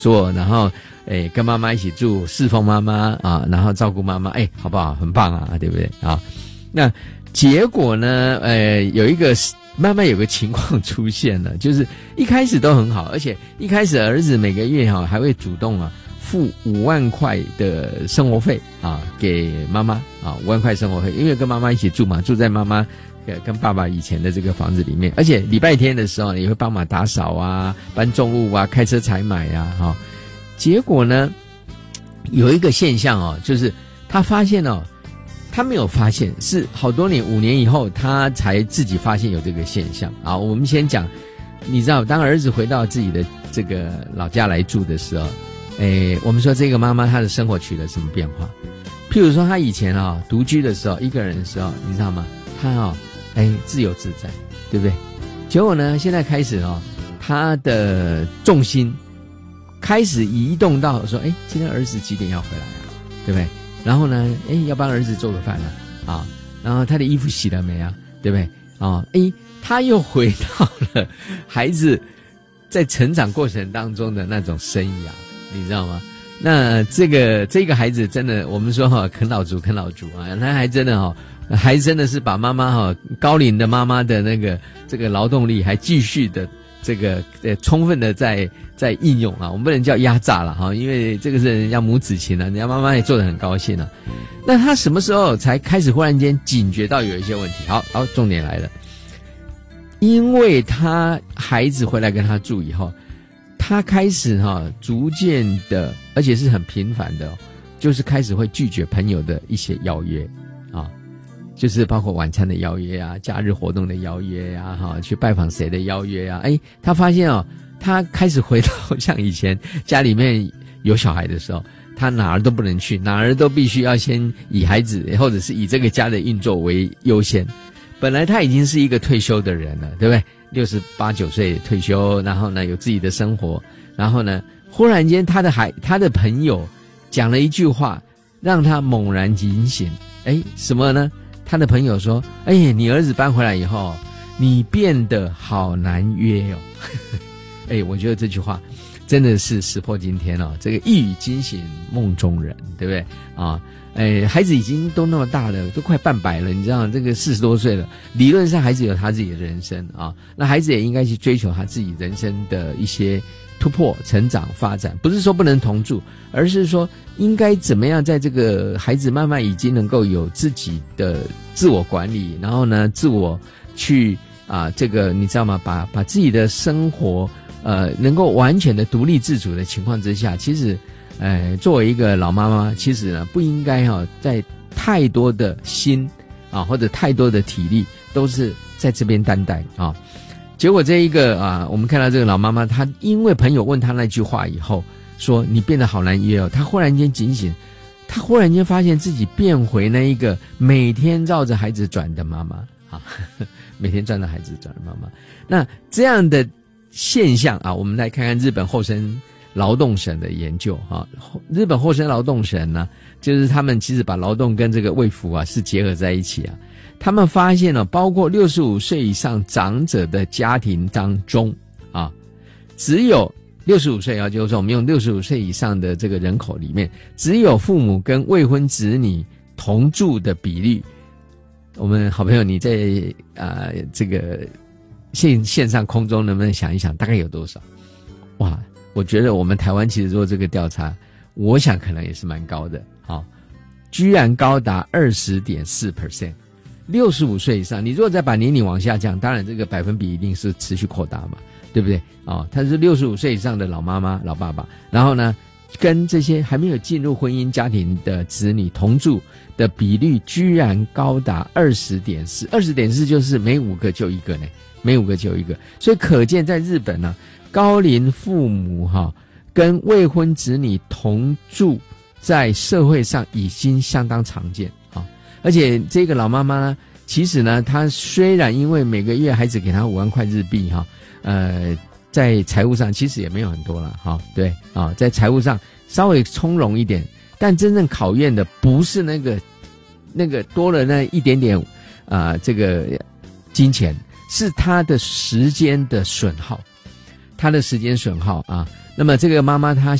做，然后跟妈妈一起住，侍奉妈妈啊，然后照顾妈妈，好不好？很棒啊，对不对啊？那结果呢，慢慢有个情况出现了，就是一开始都很好，而且一开始儿子每个月还会主动付5万块的生活费给妈妈5万块生活费，因为跟妈妈一起住嘛，住在妈妈跟爸爸以前的这个房子里面，而且礼拜天的时候也会帮忙打扫啊、搬重物啊、开车采买啊结果呢，有一个现象就是他发现他没有发现，是好多年5年以后他才自己发现有这个现象啊。我们先讲，你知道当儿子回到自己的这个老家来住的时候，我们说这个妈妈她的生活取得什么变化？譬如说她以前独居的时候，一个人的时候，你知道吗？她自由自在，对不对？结果呢，现在开始她的重心开始移动到说，今天儿子几点要回来啊？对不对？然后呢，要帮儿子做个饭啊，然后他的衣服洗了没啊？对不对？他又回到了孩子在成长过程当中的那种生涯，你知道吗？那这个孩子真的，我们说啃老族啊，他还真的还真的是把妈妈高龄的妈妈的这个劳动力还继续的这个充分的在应用我们不能叫压榨了因为这个是人家母子情人家妈妈也做得很高兴那他什么时候才开始忽然间警觉到有一些问题？好，重点来了，因为他孩子回来跟他住以后，他开始逐渐的，而且是很频繁的就是开始会拒绝朋友的一些邀约就是包括晚餐的邀约啊，假日活动的邀约啊，去拜访谁的邀约啊，他发现他开始回到像以前家里面有小孩的时候，他哪儿都不能去，哪儿都必须要先以孩子或者是以这个家的运作为优先。本来他已经是一个退休的人了，对不对？68、9岁退休，然后呢有自己的生活，然后呢忽然间他的朋友讲了一句话，让他猛然警醒。什么呢？他的朋友说：“你儿子搬回来以后，你变得好难约哦。”我觉得这句话真的是石破惊天这个一语惊醒梦中人，对不对孩子已经都那么大了，都快半百了，你知道这个40多岁了，理论上孩子有他自己的人生那孩子也应该去追求他自己人生的一些突破、成长、发展，不是说不能同住，而是说应该怎么样在这个孩子慢慢已经能够有自己的自我管理，然后呢自我去这个你知道吗？把自己的生活能够完全的独立自主的情况之下，其实作为一个老妈妈，其实呢不应该在太多的心或者太多的体力都是在这边担待结果这一个我们看到这个老妈妈，她因为朋友问她那句话以后，说你变得好难约她忽然间警醒，她忽然间发现自己变回那一个每天绕着孩子转的妈妈每天转着孩子转的妈妈。那这样的现象我们来看看日本厚生劳动省的研究日本厚生劳动省呢，就是他们其实把劳动跟这个卫福是结合在一起他们发现包括65岁以上长者的家庭当中只有65岁就是说我们用65岁以上的这个人口里面，只有父母跟未婚子女同住的比率，我们好朋友你在这个线上空中能不能想一想大概有多少？哇，我觉得我们台湾其实做这个调查，我想可能也是蛮高的居然高达 20.4%。65岁以上，你如果再把年龄往下降，当然这个百分比一定是持续扩大嘛，对不对他是65岁以上的老妈妈、老爸爸，然后呢跟这些还没有进入婚姻家庭的子女同住的比率居然高达 20.4 就是每5个就1个呢，每5个就1个。所以可见在日本呢，高龄父母跟未婚子女同住在社会上已经相当常见而且这个老妈妈呢，其实呢她虽然因为每个月孩子给她5万块日币在财务上其实也没有很多了对在财务上稍微从容一点，但真正考验的不是那个多了那一点点这个金钱，是她的时间的损耗，她的时间损耗那么这个妈妈她